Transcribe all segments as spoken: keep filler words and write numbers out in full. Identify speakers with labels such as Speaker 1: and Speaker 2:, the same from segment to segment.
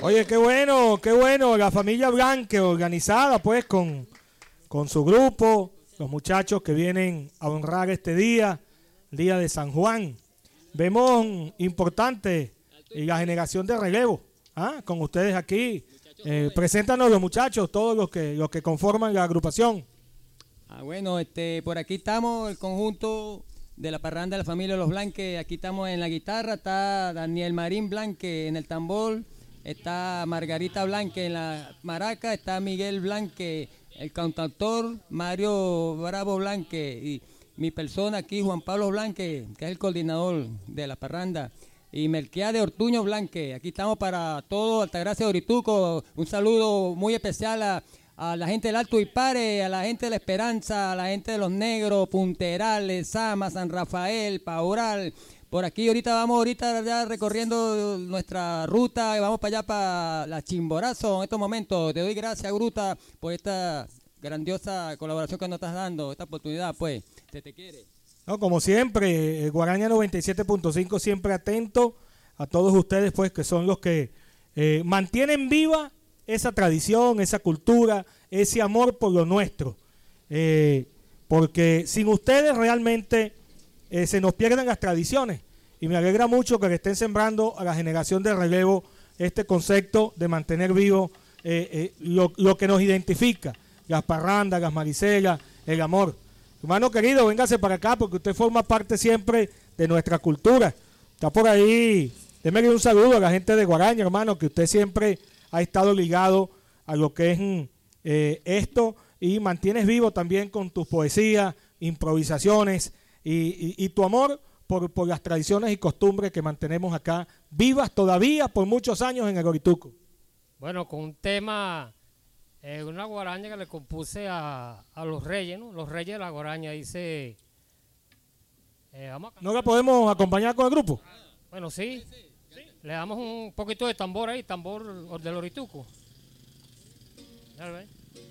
Speaker 1: Oye, qué bueno, qué bueno, la familia Blanque organizada pues con, con su grupo, los muchachos que vienen a honrar este día, el día de San Juan. Vemos importante la generación de relevo, ¿ah? Con ustedes aquí. Eh, preséntanos los muchachos, todos los que, los que conforman la agrupación.
Speaker 2: Ah, bueno, este, por aquí estamos, el conjunto de la parranda de la familia Los Blanques. Aquí estamos en la guitarra, está Daniel Marín Blanque en el tambor, está Margarita Blanque en la maraca, está Miguel Blanque, el cantautor, Mario Bravo Blanque y mi persona aquí, Juan Pablo Blanque, que es el coordinador de la parranda, y Melquiades Ortuño Blanque. Aquí estamos para todo Altagracia de Orituco. Un saludo muy especial a, a la gente del Alto Ipare, a la gente de La Esperanza, a la gente de Los Negros, Punterales, Sama, San Rafael, Paural. Por aquí ahorita vamos ahorita ya recorriendo nuestra ruta y vamos para allá para la Chimborazo en estos momentos. Te doy gracias, Gruta, por esta grandiosa colaboración que nos estás dando, esta oportunidad, pues, te te quiere.
Speaker 1: No, como siempre, Guaraña noventa y siete punto cinco siempre atento a todos ustedes, pues, que son los que eh, mantienen viva esa tradición, esa cultura, ese amor por lo nuestro. Eh, porque sin ustedes realmente eh, se nos pierden las tradiciones. Y me alegra mucho que le estén sembrando a la generación de relevo este concepto de mantener vivo eh, eh, lo, lo que nos identifica, las parrandas, las maricelas, el amor. Hermano querido, véngase para acá porque usted forma parte siempre de nuestra cultura. Está por ahí, démele un saludo a la gente de Guaraña, hermano, que usted siempre ha estado ligado a lo que es eh, esto y mantienes vivo también con tus poesías, improvisaciones y, y, y tu amor por, por las tradiciones y costumbres que mantenemos acá vivas todavía por muchos años en el Orituco.
Speaker 3: Bueno, con un tema... Eh, una guaraña que le compuse a, a los reyes, ¿no? Los reyes de la guaraña, dice... Eh, vamos a...
Speaker 1: ¿No la podemos acompañar con el grupo?
Speaker 3: Bueno, sí. sí. Le damos un poquito de tambor ahí, tambor del Orituco. Dale,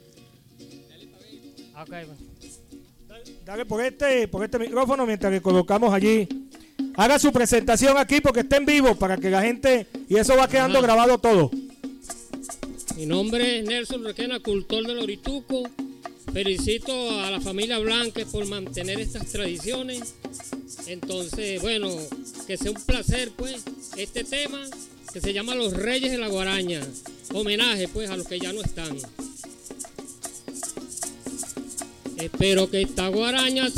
Speaker 3: okay, bueno.
Speaker 1: Dale por este, por este micrófono mientras que colocamos allí. Haga su presentación aquí porque está en vivo para que la gente... Y eso va quedando Ajá. grabado todo.
Speaker 3: Mi nombre es Nelson Requena, cultor del Orituco. Felicito a la familia Blanque por mantener estas tradiciones. Entonces, bueno, que sea un placer, pues, este tema que se llama Los Reyes de la Guaraña. Homenaje, pues, a los que ya no están. Espero que esta guaraña